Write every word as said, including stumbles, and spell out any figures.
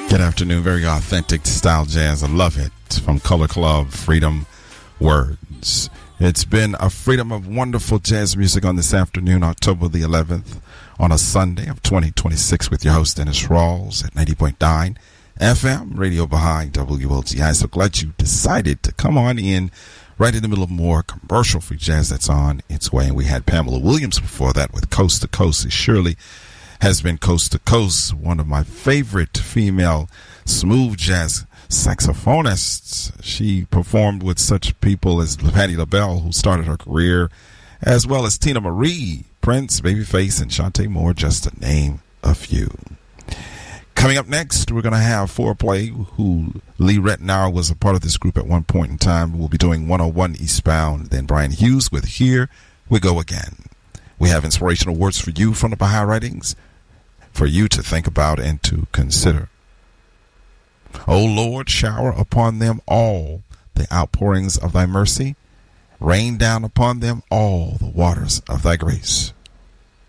Good afternoon. Very authentic style jazz. I love it. From Color Club, Freedom Words. It's been a freedom of wonderful jazz music on this afternoon, October the eleventh, on a Sunday of twenty twenty-six with your host, Dennis Rawls at ninety point nine F M, radio behind W L G I. So glad you decided to come on in right in the middle of more commercial-free jazz that's on its way. And we had Pamela Williams before that with Coast to Coast. It surely has been Coast to Coast, one of my favorite female smooth jazz saxophonists. She performed with such people as Patti LaBelle, who started her career, as well as Tina Marie, Prince, Babyface, and Shantae Moore, just to name a few. Coming up next, we're going to have Foreplay, who Lee Rettenauer was a part of this group at one point in time. We'll be doing one oh one Eastbound. Then Brian Hughes with Here We Go Again. We have inspirational words for you from the Baha'i writings, for you to think about and to consider. O Lord, shower upon them all the outpourings of thy mercy. Rain down upon them all the waters of thy grace.